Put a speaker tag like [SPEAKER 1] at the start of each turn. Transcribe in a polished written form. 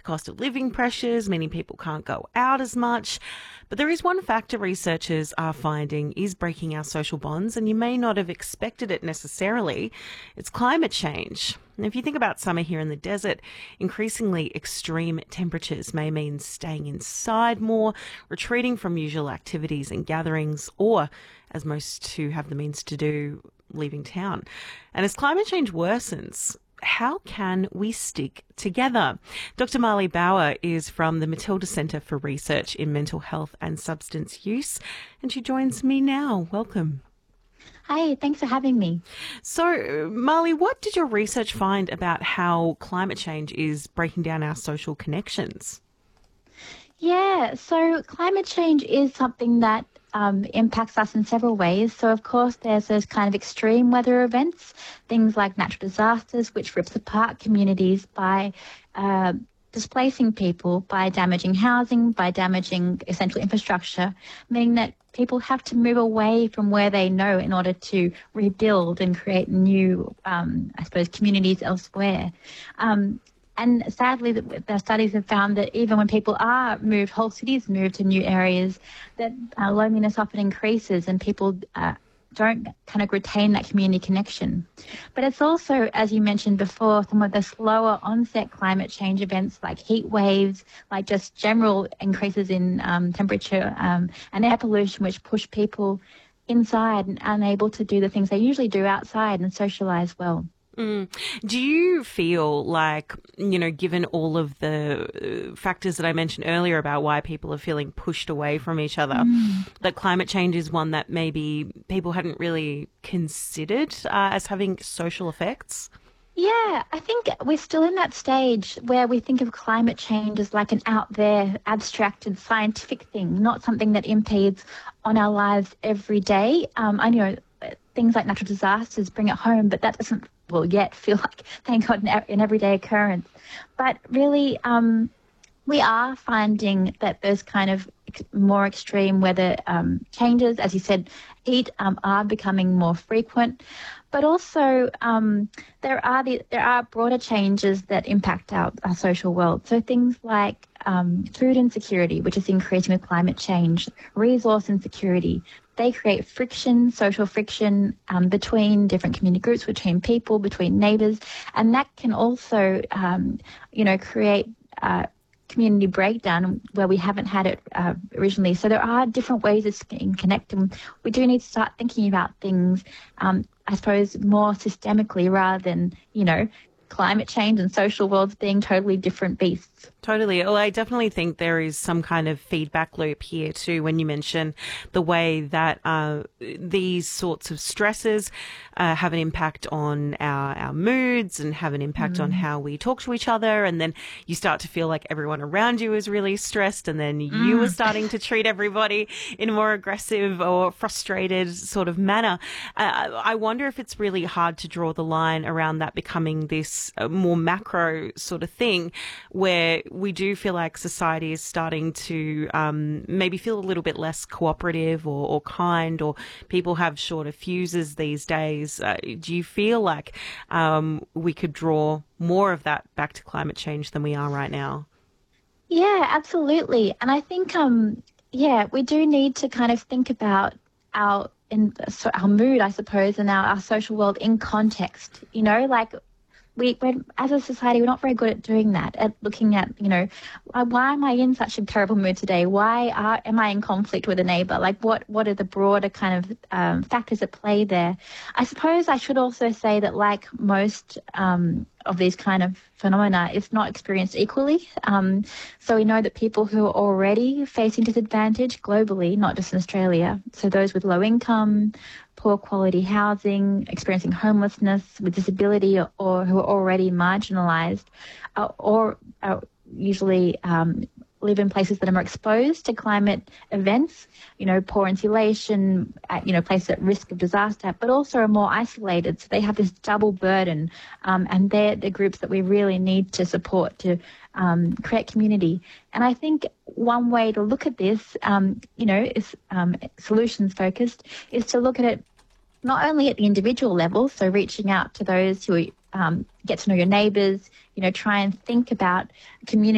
[SPEAKER 1] cost of living pressures, many people can't go out as much. But there is one factor researchers are finding is breaking our social bonds, and you may not have expected it necessarily. It's climate change. And if you think about summer here in the desert, increasingly extreme temperatures may mean staying inside more, retreating from usual activities and gatherings, or, as most who have the means to do, leaving town. And as climate change worsens, how can we stick together? Dr. Marley Bauer is from the Matilda Centre for Research in Mental Health and Substance Use, and she joins me now. Welcome.
[SPEAKER 2] Hi, thanks for having me.
[SPEAKER 1] So, Marley, what did your research find about how climate change is breaking down our social connections?
[SPEAKER 2] Yeah, so climate change is something that impacts us in several ways. So, of course, there's those kind of extreme weather events, things like natural disasters, which rips apart communities by displacing people, by damaging housing, by damaging essential infrastructure, meaning that people have to move away from where they know in order to rebuild and create new, communities elsewhere. And sadly, the studies have found that even when people are moved, whole cities move to new areas, that loneliness often increases and people don't kind of retain that community connection. But it's also, as you mentioned before, some of the slower onset climate change events like heat waves, like just general increases in temperature and air pollution, which push people inside and unable to do the things they usually do outside and socialise well.
[SPEAKER 1] Do you feel like, given all of the factors that I mentioned earlier about why people are feeling pushed away from each other, that climate change is one that maybe people hadn't really considered as having social effects?
[SPEAKER 2] Yeah, I think we're still in that stage where we think of climate change as like an out there, abstracted scientific thing, not something that impedes on our lives every day. I know things like natural disasters bring it home, but that doesn't yet feel like, thank God, an everyday occurrence. But really, we are finding that those kind of more extreme weather changes, as you said, heat are becoming more frequent. But also, there are broader changes that impact our social world. So things like food insecurity, which is increasing with climate change, resource insecurity. They create friction, social friction between different community groups, between people, between neighbours, and that can also, create community breakdown where we haven't had it originally. So there are different ways of staying connected. We do need to start thinking about things, I suppose, more systemically rather than, climate change and social worlds being totally different beasts.
[SPEAKER 1] Totally. Well, I definitely think there is some kind of feedback loop here too when you mention the way that these sorts of stresses have an impact on our moods and have an impact on how we talk to each other. And then you start to feel like everyone around you is really stressed, and then you are starting to treat everybody in a more aggressive or frustrated sort of manner. I wonder if it's really hard to draw the line around that becoming this more macro sort of thing where we do feel like society is starting to maybe feel a little bit less cooperative or kind, or people have shorter fuses these days. Do you feel like we could draw more of that back to climate change than we are right now?
[SPEAKER 2] Yeah, absolutely. And I think, we do need to kind of think about our mood, I suppose, and our social world in context. We're, as a society, we're not very good at doing that, at looking at, why am I in such a terrible mood today? Why am I in conflict with a neighbour? Like, what are the broader kind of factors at play there? I suppose I should also say that, like most of these kind of phenomena, it's not experienced equally. So we know that people who are already facing disadvantage globally, not just in Australia, so those with low income, poor quality housing, experiencing homelessness, with disability, or who are already marginalised, or usually live in places that are more exposed to climate events, poor insulation, places at risk of disaster, but also are more isolated. So they have this double burden, and they're the groups that we really need to support to create community. And I think one way to look at this, is solutions focused, is to look at it not only at the individual level, so reaching out to those who get to know your neighbours, try and think about community